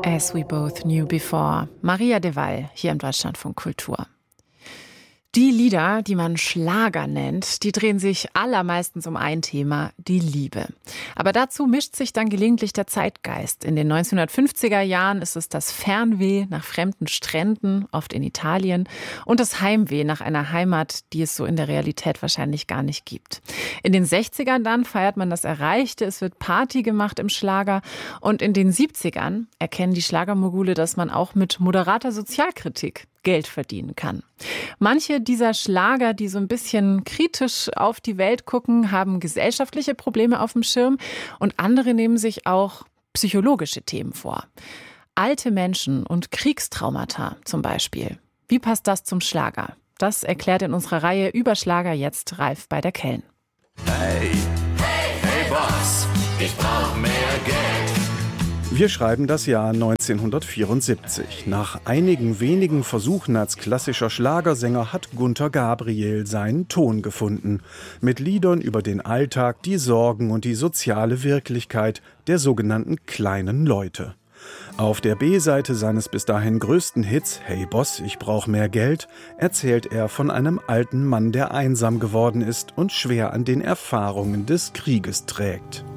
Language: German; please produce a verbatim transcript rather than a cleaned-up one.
As we both knew before. Maria de Waal, hier im Deutschlandfunk Kultur. Die Lieder, die man Schlager nennt, die drehen sich allermeistens um ein Thema, die Liebe. Aber dazu mischt sich dann gelegentlich der Zeitgeist. In den neunzehnhundertfünfziger Jahren ist es das Fernweh nach fremden Stränden, oft in Italien, und das Heimweh nach einer Heimat, die es so in der Realität wahrscheinlich gar nicht gibt. In den sechzigern dann feiert man das Erreichte, es wird Party gemacht im Schlager, und in den siebzigern erkennen die Schlagermogule, dass man auch mit moderater Sozialkritik Geld verdienen kann. Manche dieser Schlager, die so ein bisschen kritisch auf die Welt gucken, haben gesellschaftliche Probleme auf dem Schirm und andere nehmen sich auch psychologische Themen vor. Alte Menschen und Kriegstraumata zum Beispiel. Wie passt das zum Schlager? Das erklärt in unserer Reihe über Schlager jetzt Ralf Beider-Kellen. Hey, hey, hey Boss, ich brauch mehr Geld. Wir schreiben das Jahr neunzehnhundertvierundsiebzig. Nach einigen wenigen Versuchen als klassischer Schlagersänger hat Gunter Gabriel seinen Ton gefunden. Mit Liedern über den Alltag, die Sorgen und die soziale Wirklichkeit der sogenannten kleinen Leute. Auf der B-Seite seines bis dahin größten Hits »Hey Boss, ich brauch mehr Geld« erzählt er von einem alten Mann, der einsam geworden ist und schwer an den Erfahrungen des Krieges trägt.